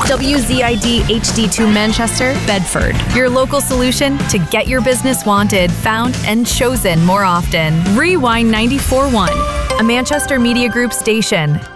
WZID HD2 Manchester, Bedford. Your local solution to get your business wanted, found, and chosen more often. Rewind 94.1, a Manchester Media Group station.